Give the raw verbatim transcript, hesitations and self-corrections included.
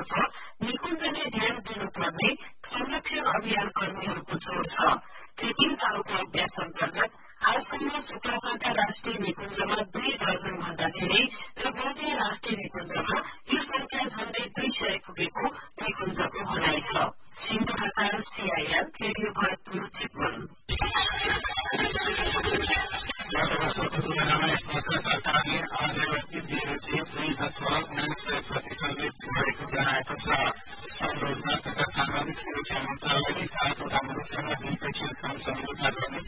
तर्फ निकुञ्जले ध्यान दिनुपर्ने संरक्षण अभियान कर्मीहरूको जोड़ छ। ट्रेकिङ तालुका अभ्यास अन्तर्गत हालसम्म शुक्लाखाटा राष्ट्रिय निकुञ्जमा दुई दर्जन भन्दा धेरै र गोर्खे राष्ट्रिय निकुञ्जमा यो संख्या झण्डै दुई सय पुगेको निकुञ्जको भनाइ छ। सिन्धुघाटा सीआईएन रेडियो भरतपुर चितवन। गत वर्षको तुलनामा यस वर्ष सरकारले आजवती बेरोजी दुई दशमलव उन्नाइस प्रतिशतले बढेको जनाएको छ। श्रम रोजगार तथा सामाजिक सुरक्षा मन्त्रालयले सातवटा मुलुकसँग द्विपक्षीय श्रम सम्झौता गर्ने